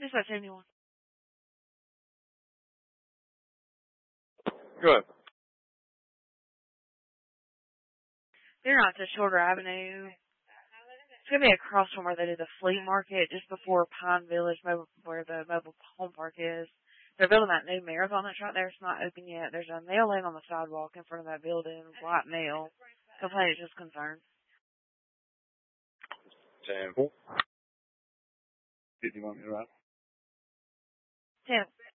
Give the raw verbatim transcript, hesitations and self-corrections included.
Just about seventy-one. Good. They're not to Shorter Avenue. It's going to be across from where they did the flea market, just before Pine Village, where the mobile home park is. They're building that new marathon that's right there. It's not open yet. There's a nail laying on the sidewalk in front of that building, white nail. Complaint is just concerned. Ten. Did you want me to write? Ten.